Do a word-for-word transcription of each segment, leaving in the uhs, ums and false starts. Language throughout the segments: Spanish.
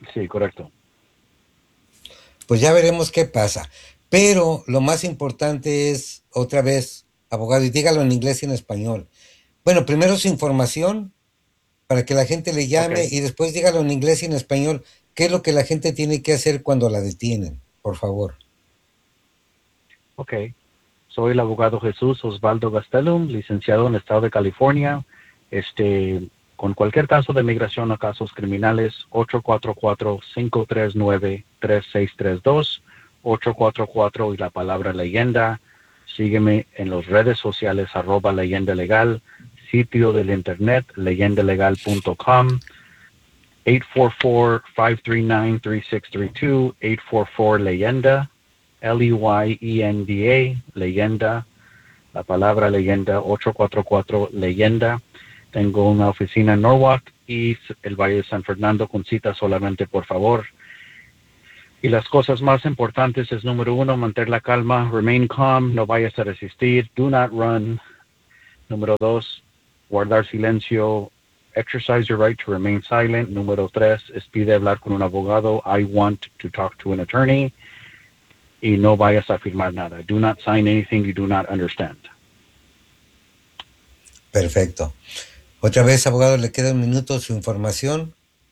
Sí, correcto. Pues ya veremos qué pasa. Pero lo más importante es, otra vez, abogado, y dígalo en inglés y en español. Bueno, primero su información para que la gente le llame Ok, y después dígalo en inglés y en español. ¿Qué es lo que la gente tiene que hacer cuando la detienen? Por favor. ok. Soy el abogado Jesús Osvaldo Gastelum, licenciado en el estado de California. Este, con cualquier caso de migración o casos criminales, ocho cuatro cuatro, cinco tres nueve, tres seis tres dos, ocho cuatro cuatro y la palabra leyenda. Sígueme en las redes sociales, arroba leyenda legal, sitio del internet, leyenda legal punto com, eight four four, five three nine, three six three two, eight four four leyenda, L E Y E N D A, leyenda, la palabra leyenda, ocho cuatro cuatro leyenda. Tengo una oficina en Norwalk y el Valle de San Fernando con cita solamente, por favor. Y las cosas más importantes es, número uno, mantener la calma, remain calm, no vayas a resistir, do not run. Número dos, guardar silencio, exercise your right to remain silent. Número tres, es pide hablar con un abogado, I want to talk to an attorney. Y no vayas a firmar nada. Do not sign anything you do not understand. Perfecto. Otra vez, abogado, le queda un minuto su información.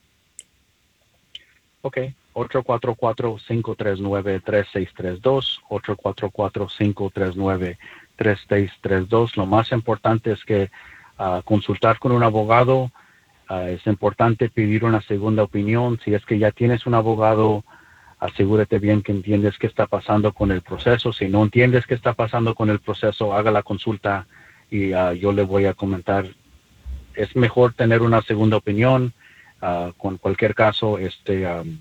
Ok. ocho cuatro cuatro, cinco tres nueve, tres seis tres dos. ocho cuatro cuatro, cinco tres nueve, tres seis tres dos. Lo más importante es que uh, consultar con un abogado. Uh, es importante pedir una segunda opinión. Si es que ya tienes un abogado, asegúrate bien que entiendes qué está pasando con el proceso. Si no entiendes qué está pasando con el proceso, haga la consulta y uh, yo le voy a comentar. Es mejor tener una segunda opinión uh, con cualquier caso. Este, um,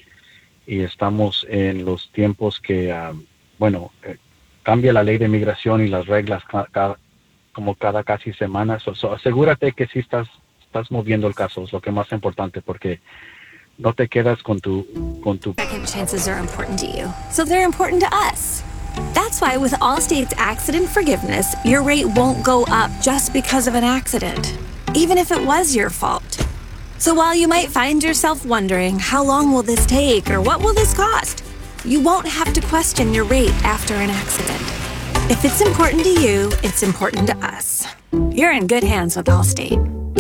y estamos en los tiempos que, um, bueno, eh, cambia la ley de migración y las reglas ca ca como cada casi semana. So, so, asegúrate que sí estás, estás moviendo el caso, es lo que más importante, porque no te quedas con tu, con tu... Second chances are important to you, so they're important to us. That's why with Allstate's accident forgiveness, your rate won't go up just because of an accident, even if it was your fault. So while you might find yourself wondering, how long will this take or what will this cost? You won't have to question your rate after an accident. If it's important to you, it's important to us. You're in good hands with Allstate.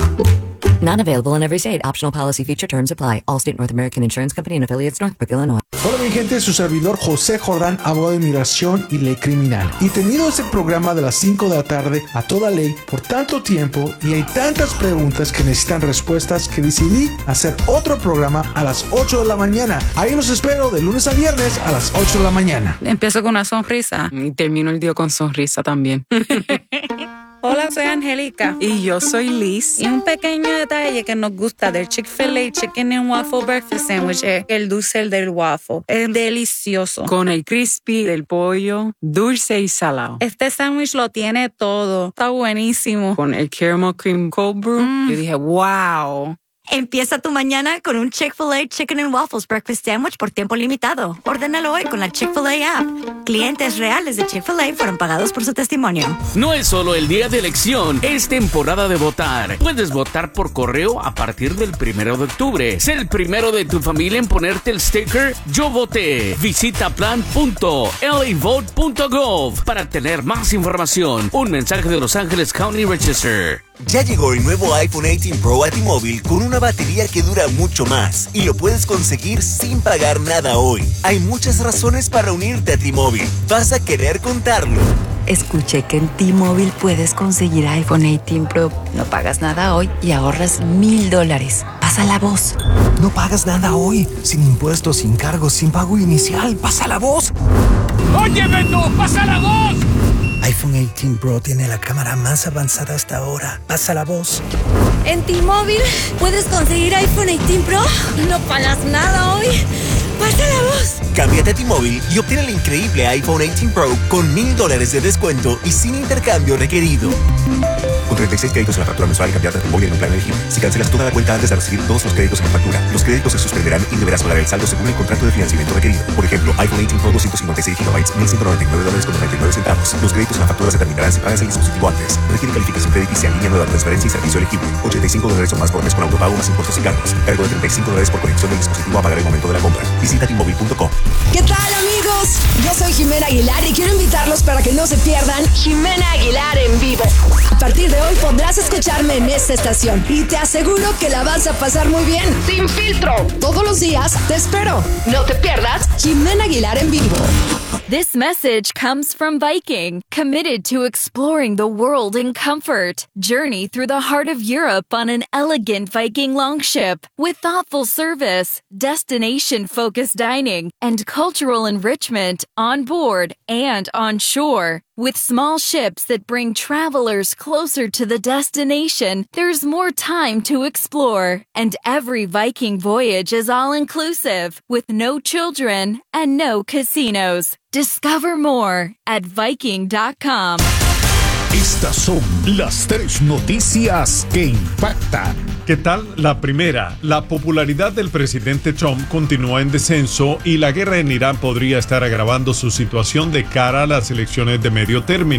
Not available in every state. Optional policy feature terms apply. Allstate North American Insurance Company and affiliates, Northbrook, Illinois. Hola mi gente, su servidor José Jordán, abogado de inmigración y ley criminal. Y tenido este programa de las cinco de la tarde a toda ley por tanto tiempo y hay tantas preguntas que necesitan respuestas que decidí hacer otro programa a las ocho de la mañana. Ahí los espero de lunes a viernes a las ocho de la mañana. Empiezo con una sonrisa y termino el día con sonrisa también. Hola, soy Angélica. Y yo soy Liz. Y un pequeño detalle que nos gusta del Chick-fil-A Chicken and Waffle Breakfast Sandwich es el dulce del waffle. Es delicioso. Con el crispy del pollo, dulce y salado. Este sándwich lo tiene todo. Está buenísimo. Con el caramel cream cold brew, mm. yo dije, wow. Empieza tu mañana con un Chick-fil-A Chicken and Waffles Breakfast Sandwich por tiempo limitado. Ordénalo hoy con la Chick-fil-A app. Clientes reales de Chick-fil-A fueron pagados por su testimonio. No es solo el día de elección, es temporada de votar. Puedes votar por correo a partir del primero de octubre. Sé el primero de tu familia en ponerte el sticker Yo Voté. Visita plan punto l a vote punto gov para tener más información. Un mensaje de Los Ángeles County Register. Ya llegó el nuevo iPhone dieciocho Pro a T-Mobile con una batería que dura mucho más y lo puedes conseguir sin pagar nada hoy. Hay muchas razones para unirte a T-Mobile. Vas a querer contarlo. Escuché que en T-Mobile puedes conseguir iPhone dieciocho Pro. No pagas nada hoy y ahorras mil dólares. Pasa la voz. No pagas nada hoy. Sin impuestos, sin cargos, sin pago inicial. Pasa la voz. ¡Oye, Beto! ¡Pasa la voz! iPhone dieciocho Pro tiene la cámara más avanzada hasta ahora. Pasa la voz. En T-Mobile puedes conseguir iPhone dieciocho Pro. No pagas nada hoy. Pasa la voz. Cámbiate a T-Mobile y obtén el increíble iPhone dieciocho Pro con mil dólares de descuento y sin intercambio requerido. con treinta y seis créditos en la factura mensual y cambiar de tu móvil en un plan elegible. Si cancelas toda la cuenta antes de recibir todos los créditos en la factura, los créditos se suspenderán y deberás pagar el saldo según el contrato de financiamiento requerido. Por ejemplo, iPhone dieciocho Pro doscientos cincuenta y seis gigabytes, mil ciento noventa y nueve dólares con noventa y nueve centavos. Los créditos en la factura se terminarán si pagas el dispositivo antes. Requiere calificación crediticia, línea nueva, transferencia y servicio elegible. ochenta y cinco dólares o más por mes con autopago más impuestos y cargos. Cargo de treinta y cinco dólares por conexión del dispositivo a pagar el momento de la compra. Visita T-Mobile punto com. ¿Qué tal, amigos? Yo soy Jimena Aguilar y quiero invitarlos para que no se pierdan Jimena Aguilar en vivo. A partir de hoy podrás escucharme en esta estación y te aseguro que la vas a pasar muy bien. Sin filtro. Todos los días te espero. No te pierdas Jimena Aguilar en vivo. This message comes from Viking, committed to exploring the world in comfort. Journey through the heart of Europe on an elegant Viking longship with thoughtful service, destination-focused dining, and cultural enrichment on board and on shore. With small ships that bring travelers closer to the destination, there's more time to explore. And every Viking voyage is all-inclusive, with no children and no casinos. Discover more at Viking dot com. Estas son las tres noticias que impactan. ¿Qué tal? La primera, la popularidad del presidente Trump continúa en descenso y la guerra en Irán podría estar agravando su situación de cara a las elecciones de medio término.